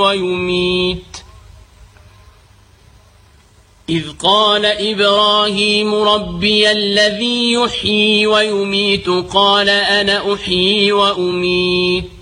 ويميت إذ قال إبراهيم ربي الذي يحيي ويميت قال أنا أحيي وأميت